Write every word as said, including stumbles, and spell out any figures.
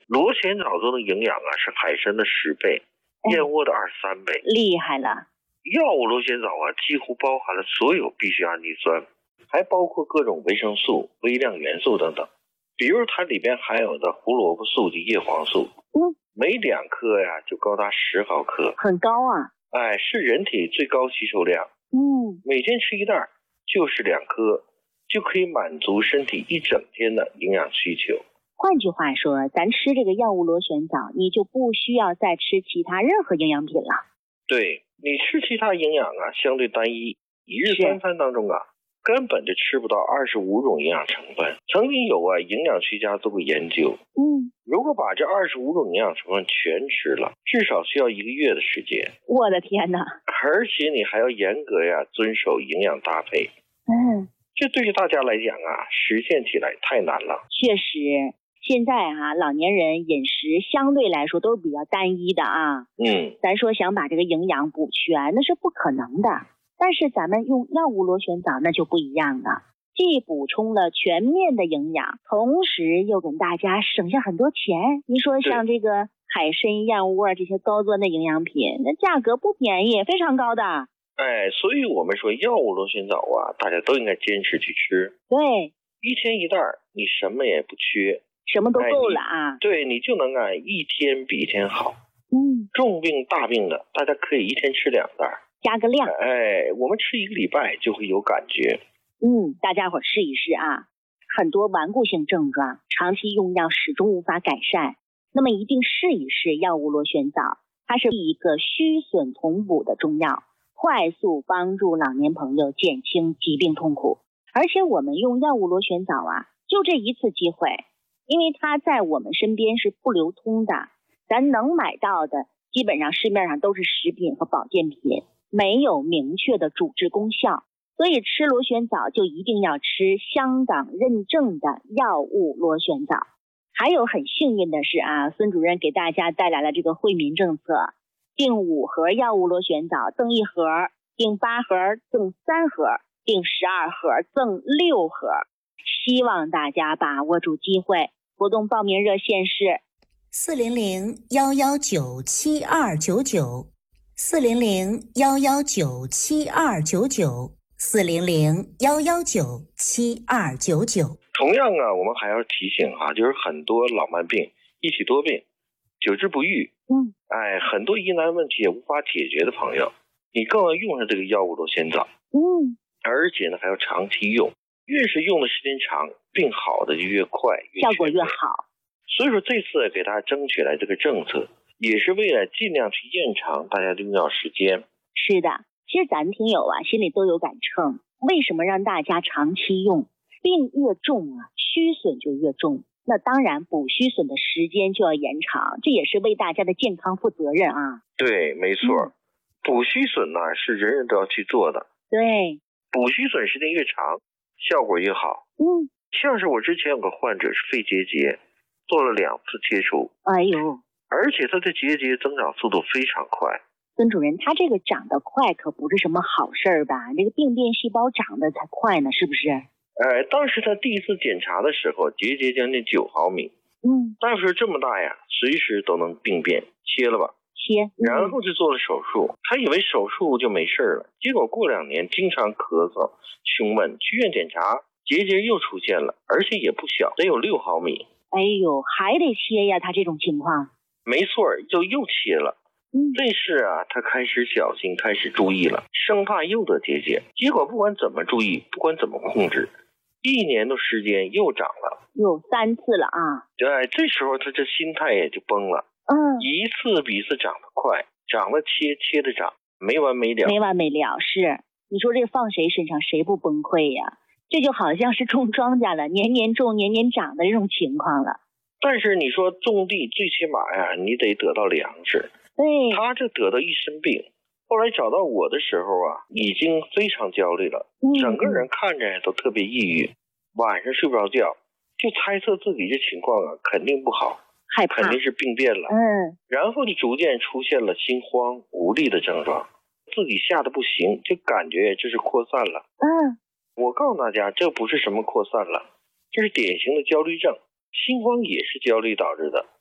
螺旋藻中的营养啊是海参的十倍，燕窝的二十三倍， 厉害了。 药物螺旋藻啊几乎包含了所有必需氨基酸，还包括各种维生素、微量元素等等。比如它里边含有的胡萝卜素及叶黄素， 嗯， 每两颗呀就高达十毫克， 很高啊。 哎，是人体最高吸收量。 嗯， 每天吃一袋就是两颗，就可以满足身体一整天的营养需求。 换句话说，咱吃这个药物螺旋藻，你就不需要再吃其他任何营养品了。 对，你吃其他营养啊相对单一，一日三餐当中啊根本就吃不到二十五种营养成分。曾经有啊营养学家做过研究， 嗯， 如果把这二十五种营养成分全吃了，至少需要一个月的时间。 我的天哪！ 而且你还要严格呀遵守营养搭配。 嗯， 这对于大家来讲啊，实现起来太难了。 确实，现在啊，老年人饮食相对来说都是比较单一的啊。 嗯， 咱说想把这个营养补全，那是不可能的。但是咱们用药物螺旋藻那就不一样了，既补充了全面的营养，同时又给大家省下很多钱。你说像这个海参、燕窝这些高端的营养品，那价格不便宜，非常高的。 哎，所以我们说药物螺旋藻啊，大家都应该坚持去吃。 对， 一天一袋，你什么也不缺， 什么都够了啊。 哎、你对，你就能啊一天比一天好。 嗯， 重病大病的，大家可以一天吃两袋， 加个量。 哎，我们吃一个礼拜就会有感觉。 嗯，大家伙试一试啊。很多顽固性症状，长期用药始终无法改善，那么一定试一试药物螺旋藻。它是一个虚损同补的中药，快速帮助老年朋友减轻疾病痛苦。而且我们用药物螺旋藻啊，就这一次机会，因为它在我们身边是不流通的，咱能买到的基本上市面上都是食品和保健品，没有明确的主治功效。所以吃螺旋藻就一定要吃香港认证的药物螺旋藻。还有很幸运的是啊，孙主任给大家带来了这个惠民政策，订五盒药物螺旋藻赠一盒，订八盒赠三盒，订十二盒赠六盒。希望大家把握住机会。活动报名热线是四零零幺幺九七二九九，四零零幺幺九七二九九，四零零幺幺九七二九九。 同样啊，我们还要提醒啊，就是很多老慢病、一体多病、久治不愈， 嗯， 哎，很多疑难问题也无法解决的朋友，你更要用上这个药物螺旋藻， 嗯， 而且呢还要长期用，越是用的时间长，病好的就越快，越效果越好。 所以说这次给大家争取来这个政策，也是为了尽量去延长大家的用药时间。 是的，其实咱听友啊心里都有杆秤，为什么让大家长期用？病越重啊，虚损就越重，那当然补虚损的时间就要延长，这也是为大家的健康负责任啊。 对，没错，嗯、补虚损呢是人人都要去做的。 对， 补虚损时间越长，效果越好。 嗯， 像是我之前有个患者是肺结节，做了两次切除， 哎呦， 而且他的结节增长速度非常快。 孙主任，他这个长得快可不是什么好事吧？这个病变细胞长得才快呢，是不是？ 呃，当时他第一次检查的时候，结节将近九毫米。 嗯， 大夫说这么大呀，随时都能病变，切了吧。 切、嗯， 然后就做了手术。他以为手术就没事了，结果过两年经常咳嗽、胸闷，去医院检查，结节又出现了，而且也不小，得有六毫米。 哎呦，还得切呀，他这种情况。 没错，就又切了。 嗯， 这事啊，他开始小心，开始注意了，生怕又得结节。结果不管怎么注意，不管怎么控制，一年的时间又长了， 有三次了啊！ 对，这时候他这心态也就崩了。 嗯， 一次比一次长得快，长得切，切的长，没完没了， 没完没了。是，你说这放谁身上谁不崩溃呀？这就好像是种庄稼了，年年种，年年长的这种情况了。 但是你说种地，最起码呀，你得得到粮食。 对， 他这得到一身病，后来找到我的时候啊，已经非常焦虑了， 嗯、 整个人看着都特别抑郁，晚上睡不着觉，就猜测自己这情况啊肯定不好， 害怕， 肯定是病变了。 嗯， 然后就逐渐出现了心慌无力的症状，自己吓得不行，就感觉这是扩散了。 嗯， 我告诉大家，这不是什么扩散了，这是典型的焦虑症，心慌也是焦虑导致的。